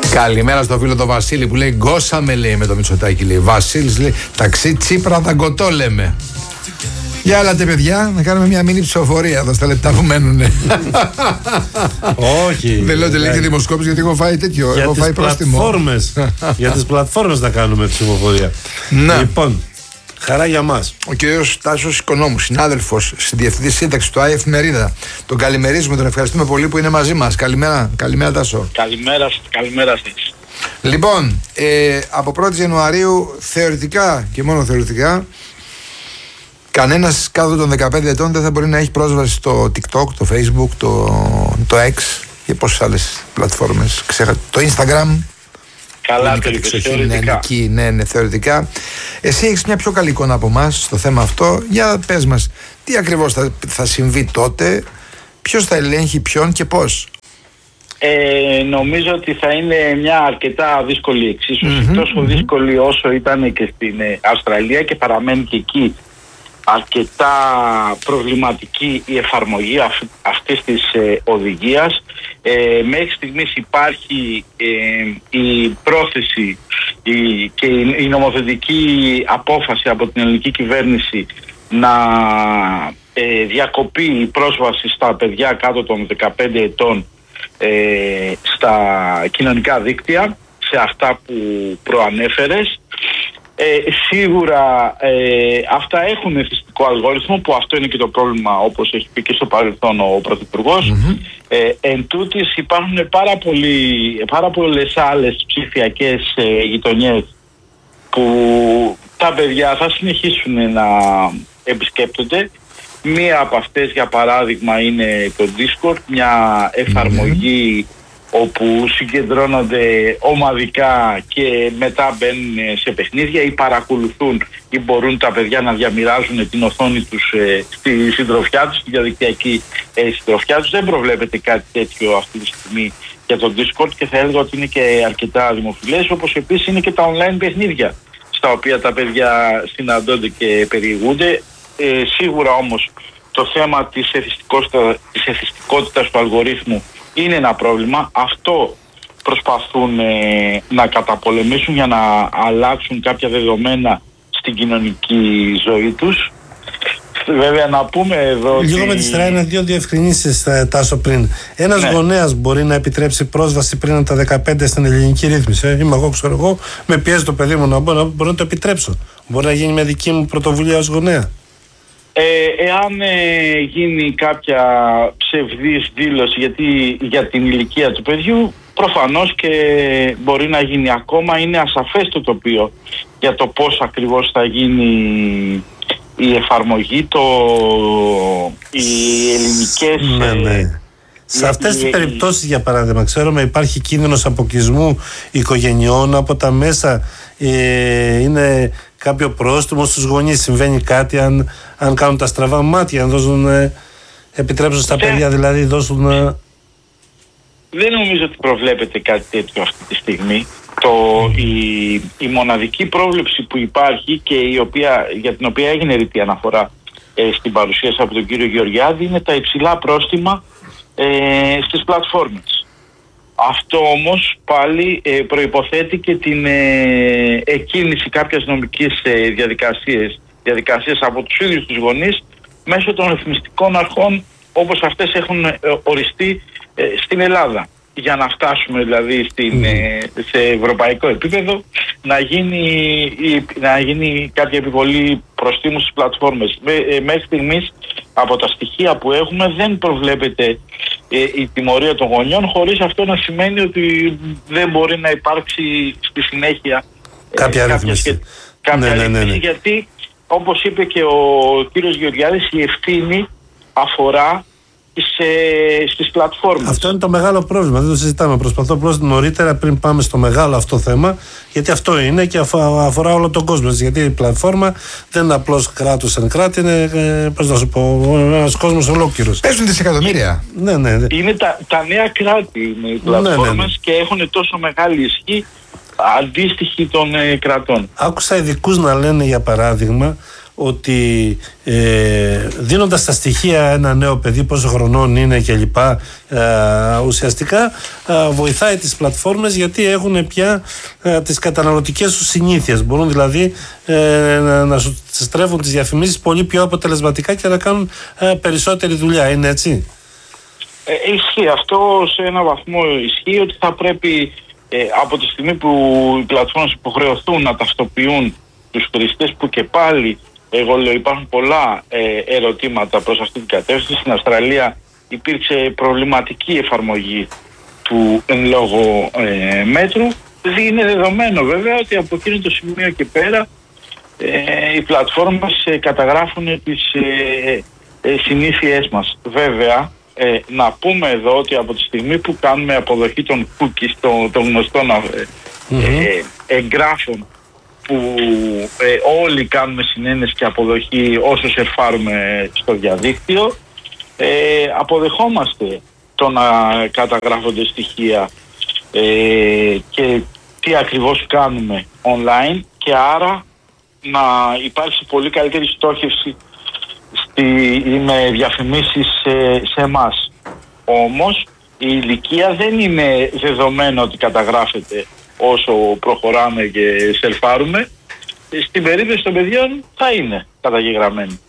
Καλημέρα στο φίλο τον Βασίλη που λέει γκώσαμε, λέει, με το Μητσοτάκη, λέει. Βασίλης λέει ταξί Τσίπρα δαγκωτό, λέμε. Για έλατε παιδιά, να κάνουμε μια μίνι ψηφοφορία εδώ στα λεπτά που μένουνε. Όχι. Δεν λέω τελική δημοσκόπηση γιατί έχω φάει τέτοιο. Για έχω φάει πρόστιμο. Για τις πλατφόρμες να κάνουμε ψηφοφορία. Λοιπόν, χαρά για μας. Ο κύριος Τάσος Οικονόμου, συνάδελφος στη Διευθυντή Σύνταξη του ΑΕΦ Μερίδα. Τον καλημερίζουμε, τον ευχαριστούμε πολύ που είναι μαζί μας. Καλημέρα, καλημέρα Τάσο. Καλημέρα σας. Λοιπόν, από 1η Ιανουαρίου θεωρητικά και μόνο θεωρητικά κανένας κάτω των 15 ετών δεν θα μπορεί να έχει πρόσβαση στο TikTok, το Facebook, το X και πόσες άλλες πλατφόρμες. Το Instagram. Καλά, θεωρητικά. Ναι, θεωρητικά. Εσύ έχεις μια πιο καλή εικόνα από εμάς στο θέμα αυτό. Για πες μας, τι ακριβώς θα συμβεί τότε, ποιος θα ελέγχει ποιον και πώς. Νομίζω ότι θα είναι μια αρκετά δύσκολη εξίσωση, τόσο δύσκολη όσο ήταν και στην Αυστραλία και παραμένει και εκεί αρκετά προβληματική η εφαρμογή αυτής της οδηγίας. Μέχρι στιγμής υπάρχει η πρόθεση και η νομοθετική απόφαση από την ελληνική κυβέρνηση να διακοπεί η πρόσβαση στα παιδιά κάτω των 15 ετών στα κοινωνικά δίκτυα, σε αυτά που προανέφερες. Σίγουρα αυτά έχουν εθιστικό αλγόριθμο, που αυτό είναι και το πρόβλημα, όπως έχει πει και στο παρελθόν ο Πρωθυπουργός. Εν τούτης υπάρχουν πάρα πολλές άλλες ψηφιακές γειτονιές που τα παιδιά θα συνεχίσουν να επισκέπτονται. Μία από αυτές, για παράδειγμα, είναι το Discord, μια εφαρμογή όπου συγκεντρώνονται ομαδικά και μετά μπαίνουν σε παιχνίδια ή παρακολουθούν ή μπορούν τα παιδιά να διαμοιράζουν την οθόνη τους στη συντροφιά τους, στη διαδικτυακή συντροφιά τους. Δεν προβλέπεται κάτι τέτοιο αυτή τη στιγμή για το Discord και θα έλεγα ότι είναι και αρκετά δημοφιλές, όπως επίσης είναι και τα online παιχνίδια στα οποία τα παιδιά συναντώνται και περιηγούνται. Σίγουρα όμως το θέμα της εθιστικότητας του αλγορίθμου είναι ένα πρόβλημα. Αυτό προσπαθούν να καταπολεμήσουν για να αλλάξουν κάποια δεδομένα στην κοινωνική ζωή τους. Βέβαια να πούμε εδώ λίγο με τη σειρά ένα-δύο διευκρινήσεις, Τάσο, πριν. Ένας γονέας μπορεί να επιτρέψει πρόσβαση πριν από τα 15 στην ελληνική ρύθμιση. Είμαι εγώ, ξέρω εγώ, με πιέζει το παιδί μου να μπορώ να το επιτρέψω. Μπορεί να γίνει με δική μου πρωτοβουλία ως γονέα. Εάν γίνει κάποια ψευδής δήλωση για την ηλικία του παιδιού, προφανώς και μπορεί να γίνει. Ακόμα είναι ασαφές το τοπίο για το πώς ακριβώς θα γίνει η εφαρμογή, οι ελληνικές... Ναι. Σε αυτές τις περιπτώσεις, για παράδειγμα, ξέρουμε υπάρχει κίνδυνος αποκλεισμού οικογενειών από τα μέσα. Είναι κάποιο πρόστιμο στους γονείς, συμβαίνει κάτι αν κάνουν τα στραβά μάτια, αν επιτρέψουν στα παιδιά, δηλαδή δώσουν... Δεν νομίζω ότι προβλέπεται κάτι τέτοιο αυτή τη στιγμή. Η μοναδική πρόβλεψη που υπάρχει και για την οποία έγινε ρητή αναφορά στην παρουσίαση από τον κύριο Γεωργιάδη είναι τα υψηλά πρόστιμα στις πλατφόρμες. Αυτό όμως πάλι προϋποθέτει και την εκκίνηση κάποιας νομικής διαδικασίας από τους ίδιους τους γονείς μέσω των ρυθμιστικών αρχών, όπως αυτές έχουν οριστεί στην Ελλάδα, για να φτάσουμε δηλαδή σε ευρωπαϊκό επίπεδο να γίνει κάποια επιβολή προστίμου στις πλατφόρμες. Μέχρι στιγμής από τα στοιχεία που έχουμε δεν προβλέπεται η τιμωρία των γονιών, χωρίς αυτό να σημαίνει ότι δεν μπορεί να υπάρξει στη συνέχεια κάποια ρύθμιση. Γιατί όπως είπε και ο κύριος Γεωργιάδης, η ευθύνη αφορά στις πλατφόρμες. Αυτό είναι το μεγάλο πρόβλημα, δεν το συζητάμε. Προσπαθώ απλώς νωρίτερα πριν πάμε στο μεγάλο αυτό θέμα, γιατί αυτό είναι και αφορά όλο τον κόσμο. Γιατί η πλατφόρμα δεν είναι απλώς κράτος εν κράτη, είναι, πώς να σου πω, ένας κόσμος ολόκληρος. Παίζουν δισεκατομμύρια. Ναι. Είναι τα νέα κράτη οι πλατφόρμες και έχουν τόσο μεγάλη ισχύ αντίστοιχη των κρατών. Άκουσα ειδικούς να λένε, για παράδειγμα, ότι δίνοντας τα στοιχεία ένα νέο παιδί πόσο χρονών είναι και λοιπά, ουσιαστικά βοηθάει τις πλατφόρμες, γιατί έχουν πια τις καταναλωτικές τους συνήθειες. Μπορούν δηλαδή να σου στρέφουν τις διαφημίσεις πολύ πιο αποτελεσματικά και να κάνουν περισσότερη δουλειά. Είναι έτσι? Ισχύει αυτό σε ένα βαθμό. Ισχύει ότι θα πρέπει από τη στιγμή που οι πλατφόρμες υποχρεωθούν να ταυτοποιούν τους χρηστές, που και πάλι εγώ λέω υπάρχουν πολλά ερωτήματα προς αυτή την κατεύθυνση. Στην Αυστραλία υπήρξε προβληματική εφαρμογή του εν λόγω μέτρου. Είναι δεδομένο βέβαια ότι από εκείνο το σημείο και πέρα οι πλατφόρμες καταγράφουν τις συνήθειές μας. Βέβαια, να πούμε εδώ ότι από τη στιγμή που κάνουμε αποδοχή των cookies, των γνωστών εγγράφων, που όλοι κάνουμε συνένεση και αποδοχή όσο σερφάρουμε στο διαδίκτυο, αποδεχόμαστε το να καταγράφονται στοιχεία και τι ακριβώς κάνουμε online, και άρα να υπάρξει πολύ καλύτερη στόχευση με διαφημίσεις σε εμάς. Όμως η ηλικία δεν είναι δεδομένο ότι καταγράφεται όσο προχωράμε και σελφάρουμε. Στην περίπτωση των παιδιών θα είναι καταγεγραμμένη.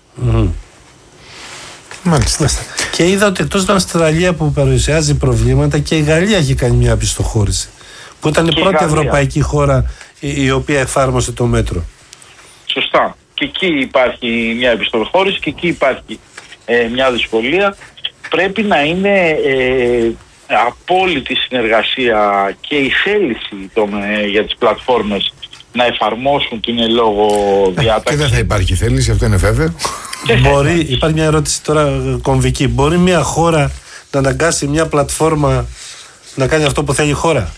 Μάλιστα. Και είδα ότι εκτός την Αυστραλία που παρουσιάζει προβλήματα, και η Γαλλία έχει κάνει μια πιστοχώρηση, που ήταν η πρώτη ευρωπαϊκή χώρα η οποία εφάρμοσε το μέτρο. Σωστά. Και εκεί υπάρχει μια επιστοχώρηση και εκεί υπάρχει μια δυσκολία. Πρέπει να είναι απόλυτη συνεργασία και η θέληση για τις πλατφόρμες να εφαρμόσουν την εν λόγω διάταξη. Και δεν θα υπάρχει θέληση, αυτό είναι βέβαιο. Υπάρχει μια ερώτηση τώρα κομβική. Μπορεί μια χώρα να αναγκάσει μια πλατφόρμα να κάνει αυτό που θέλει η χώρα?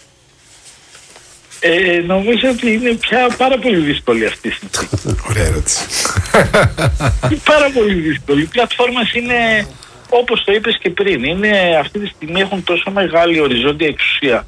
Νομίζω ότι είναι πια πάρα πολύ δύσκολη αυτή η συνθήκη. Ωραία ερώτηση. Πάρα πολύ δύσκολη. Οι πλατφόρμες είναι, όπως το είπες και πριν, αυτή τη στιγμή έχουν τόσο μεγάλη οριζόντια εξουσία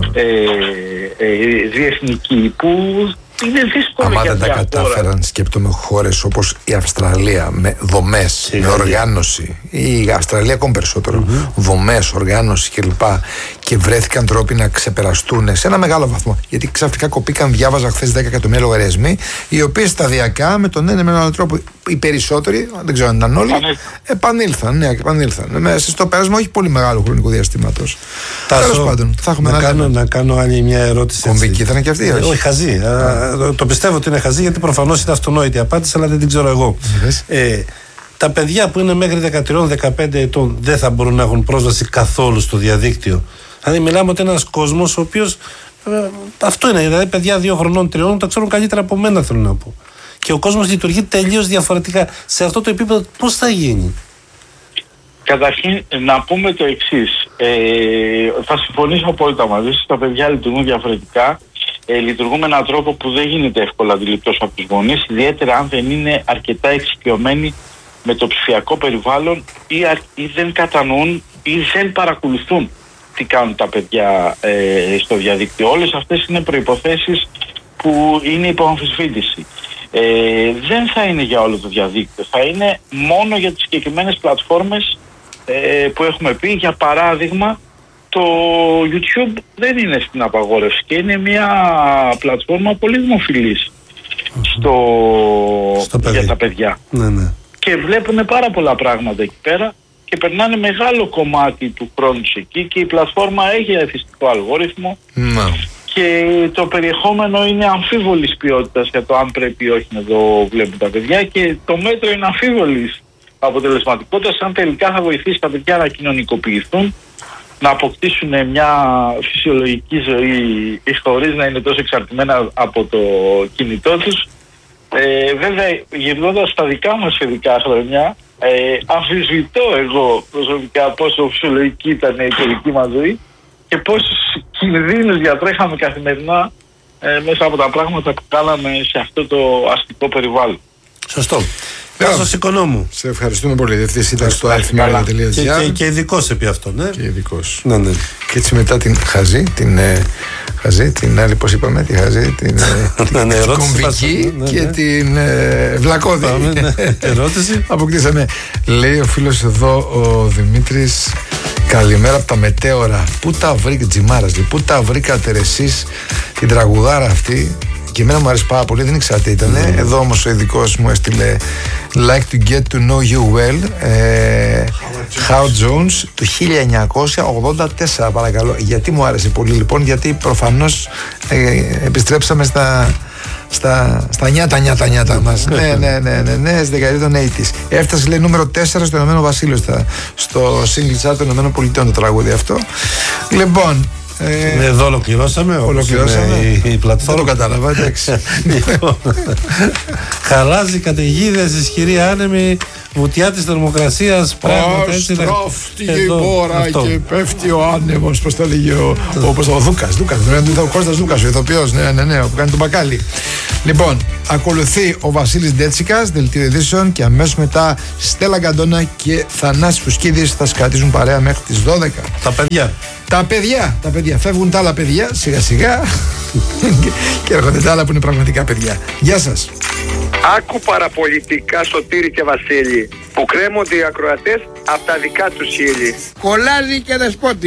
διεθνική, που είναι δύσκολο. Άμα δεν τα κατάφεραν, σκέπτομαι χώρες όπως η Αυστραλία, με δομές, με οργάνωση, ή η Αυστραλία ακόμη περισσότερο, δομές, οργάνωση κλπ. Και βρέθηκαν τρόποι να ξεπεραστούν σε ένα μεγάλο βαθμό. Γιατί ξαφνικά κοπήκαν, διάβαζα χθες 10 εκατομμύρια λογαριασμοί, οι οποίοι σταδιακά με τον ένα με τον άλλο τρόπο, οι περισσότεροι, δεν ξέρω αν ήταν όλοι, επανήλθαν. Μέσα στο πέρασμα όχι πολύ μεγάλο χρονικό διαστήματος. Τέλος πάντων, θα έχουμε να κάνω άλλη μια ερώτηση. Κομβική θα είναι και αυτή? Όχι, χαζή. Το πιστεύω ότι είναι χαζή, γιατί προφανώς είναι αυτονόητη η απάντηση, αλλά δεν την ξέρω εγώ. Τα παιδιά που είναι μέχρι 13-15 ετών δεν θα μπορούν να έχουν πρόσβαση καθόλου στο διαδίκτυο? Δηλαδή, μιλάμε ότι ένας κόσμος ο οποίος. Αυτό είναι. Δηλαδή, παιδιά 2 χρονών, 3, τα ξέρουν καλύτερα από μένα, θέλω να πω. Και ο κόσμος λειτουργεί τελείως διαφορετικά. Σε αυτό το επίπεδο, πώς θα γίνει? Καταρχήν, να πούμε το εξής. Θα συμφωνήσω απόλυτα μαζί σας. Τα παιδιά λειτουργούν διαφορετικά. Λειτουργούν με έναν τρόπο που δεν γίνεται εύκολα αντιληπτός από τους γονείς, ιδιαίτερα αν δεν είναι αρκετά εξοικειωμένοι με το ψηφιακό περιβάλλον ή δεν κατανοούν ή δεν παρακολουθούν τι κάνουν τα παιδιά στο διαδίκτυο. Όλες αυτές είναι προϋποθέσεις που είναι υπό αμφισβήτηση. Δεν θα είναι για όλο το διαδίκτυο, θα είναι μόνο για τις συγκεκριμένες πλατφόρμες που έχουμε πει. Για παράδειγμα, το YouTube δεν είναι στην απαγόρευση και είναι μια πλατφόρμα πολύ δημοφιλής για τα παιδιά. Ναι. Και βλέπουν πάρα πολλά πράγματα εκεί πέρα και περνάνε μεγάλο κομμάτι του χρόνου εκεί, και η πλατφόρμα έχει εθιστικό αλγόριθμο και το περιεχόμενο είναι αμφίβολης ποιότητας για το αν πρέπει ή όχι να το βλέπουν τα παιδιά, και το μέτρο είναι αμφίβολης αποτελεσματικότητας αν τελικά θα βοηθήσει τα παιδιά να κοινωνικοποιηθούν, να αποκτήσουν μια φυσιολογική ζωή χωρίς να είναι τόσο εξαρτημένα από το κινητό τους. Βέβαια, γυρνώντας στα δικά μας παιδικά χρόνια, αμφισβητώ εγώ προσωπικά πόσο φυσιολογική ήταν η παιδική μας ζωή και πόσους κινδύνους διατρέχαμε καθημερινά μέσα από τα πράγματα που κάναμε σε αυτό το αστικό περιβάλλον. Σωστό. Τάσος Οικονόμου. Σε ευχαριστούμε πολύ. Διευθυντής ήταν στο aefimera.gr και ειδικός επί αυτό, ναι. Και ειδικός. Ναι. Και έτσι μετά την χαζή, την Χαζή, την άλλη, πώς είπαμε, τη Χαζή, την Κομβική και την Βλακώδη. Ερώτηση. Αποκτήσαμε. Λέει ο φίλος εδώ, ο Δημήτρης, καλημέρα από τα μετέωρα. Πού τα βρήκατε, Τζιμάρας, πού τα βρήκατε εσείς την τραγουδάρα αυτή? Και εμένα μου αρέσει πάρα πολύ, δεν ήξερα τι ήταν. Εδώ όμως ο ειδικός μου έστειλε Like to get to know you well, Howard Jones, του 1984, παρακαλώ. Γιατί μου άρεσε πολύ, λοιπόν? Γιατί προφανώς επιστρέψαμε στα νιάτα μας. Ναι, στη δεκαετία των 80's. Έφτασε, λέει, νούμερο 4 στο Ηνωμένο Βασίλειο, στο single chart των Ηνωμένων Πολιτειών, το τραγούδι αυτό. Λοιπόν, εδώ ολοκληρώσαμε η πλατφόρμα. Δεν το κατάλαβα, εντάξει. Χαλάζει καταιγίδες, ισχυρή άνεμη, βουτιά της θερμοκρασίας. Στρόφτει η μπόρα και πέφτει ο άνεμος. Πώς το έλεγε ο Δούκας. Ο Κώστας Δούκας, ο ηθοποιός, ναι, που κάνει τον μπακάλι. Λοιπόν, ακολουθεί ο Βασίλης Ντέτσικας, δελτίο ειδήσεων, και αμέσως μετά Στέλλα Γκαντόνα και Θανάσης Φουσκίδης θα σκατίζουν παρέα μέχρι τις 12. Τα παιδιά. Φεύγουν τα άλλα παιδιά σιγά σιγά και έρχονται τα άλλα που είναι πραγματικά παιδιά. Γεια σας. Άκου παραπολιτικά, Σωτήρη και Βασίλη, που κρέμονται οι ακροατές από τα δικά τους χείλη. Κολλάζει και δεσπότη.